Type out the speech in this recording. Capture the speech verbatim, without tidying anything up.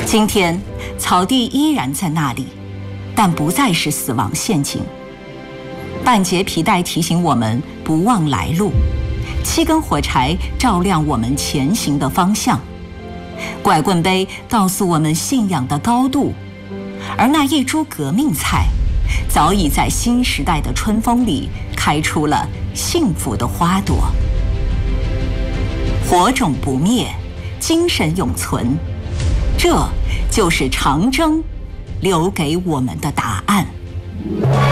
今天，草地依然在那里，但不再是死亡陷阱。半截皮带提醒我们不忘来路，七根火柴照亮我们前行的方向，拐棍杯告诉我们信仰的高度，而那一株革命菜，早已在新时代的春风里开出了幸福的花朵。火种不灭，精神永存，这就是长征留给我们的答案。